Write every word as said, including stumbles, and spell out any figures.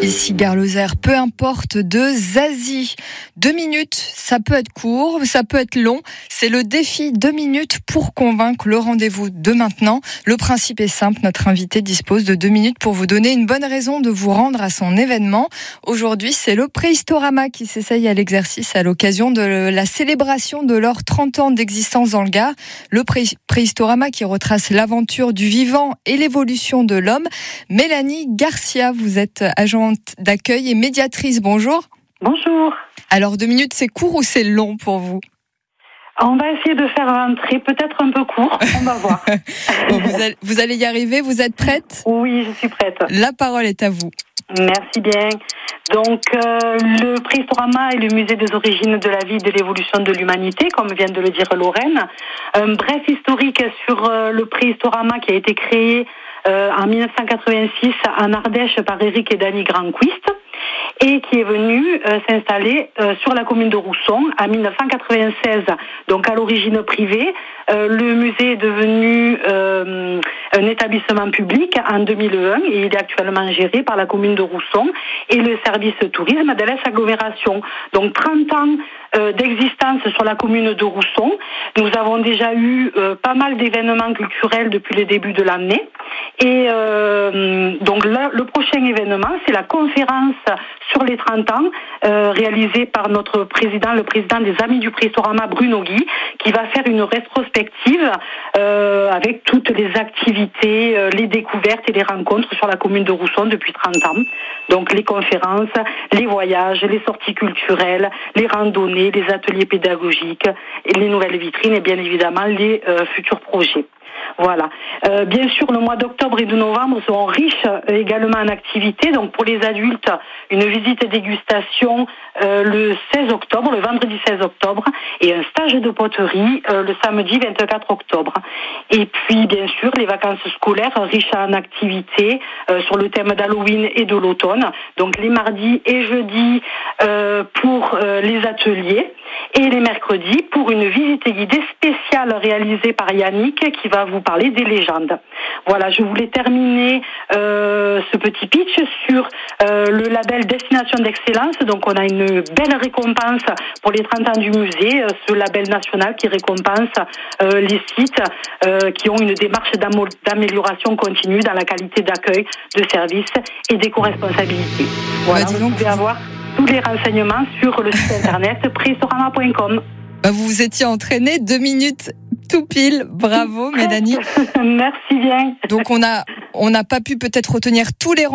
Ici Gare Lozère, peu importe de Zazie. Deux minutes, ça peut être court, ça peut être long. C'est le défi deux minutes pour convaincre. Le rendez-vous de maintenant. Le principe est simple, notre invité dispose de deux minutes pour vous donner une bonne raison de vous rendre à son événement. Aujourd'hui, c'est le Préhistorama qui s'essaye à l'exercice à l'occasion de la célébration de leurs trente ans d'existence dans le Gard. Le pré- Préhistorama qui retrace l'aventure du vivant et l'évolution de l'homme. Mélanie Garcia, vous êtes agente d'accueil et médiatrice. Bonjour. Bonjour. Alors, deux minutes, c'est court ou c'est long pour vous ? On va essayer de faire rentrer, peut-être un peu court, on va voir. Bon, vous, allez, vous allez y arriver, vous êtes prête ? Oui, je suis prête. La parole est à vous. Merci bien. Donc, euh, le Préhistorama est le musée des origines de la vie et de l'évolution de l'humanité, comme vient de le dire Lorraine. Un bref historique sur euh, le Préhistorama qui a été créé euh, en dix-neuf cent quatre-vingt-six en Ardèche par Éric et Dany Grandquist, et qui est venu euh, s'installer euh, sur la commune de Rousson en dix-neuf cent quatre-vingt-seize, donc à l'origine privée. Euh, le musée est devenu euh, un établissement public en deux mille un et il est actuellement géré par la commune de Rousson et le service tourisme de l'Est-Agglomération. Donc trente ans euh, d'existence sur la commune de Rousson. Nous avons déjà eu euh, pas mal d'événements culturels depuis le début de l'année. Et euh, donc le, le prochain événement, c'est la conférence sur les trente ans, euh, réalisée par notre président, le président des Amis du Préhistorama, Bruno Guy, qui va faire une rétrospective euh, avec toutes les activités, euh, les découvertes et les rencontres sur la commune de Rousson depuis trente ans. Donc les conférences, les voyages, les sorties culturelles, les randonnées, les ateliers pédagogiques, et les nouvelles vitrines et bien évidemment les euh, futurs projets. Voilà. Euh, bien sûr, le mois d'octobre et de novembre seront riches euh, également en activités. Donc, pour les adultes, une visite et dégustation euh, le seize octobre, le vendredi seize octobre, et un stage de poterie euh, le samedi vingt-quatre octobre. Et puis, bien sûr, les vacances scolaires riches en activités euh, sur le thème d'Halloween et de l'automne. Donc, les mardis et jeudis euh, pour euh, les ateliers et les mercredis pour une visite guidée spéciale réalisée par Yannick qui va vous parler des légendes. Voilà, je voulais terminer euh, ce petit pitch sur euh, le label Destination d'Excellence. Donc, on a une belle récompense pour les trente ans du musée, euh, ce label national qui récompense euh, les sites euh, qui ont une démarche d'amo- d'amélioration continue dans la qualité d'accueil, de service et d'éco-responsabilité. Voilà, Bah, dis vous donc, pouvez avoir tous les renseignements sur le site internet préhistorama point com. Bah, vous vous étiez entraîné deux minutes tout pile. Bravo, Mélanie. Merci bien. Donc, on a, on n'a pas pu peut-être retenir tous les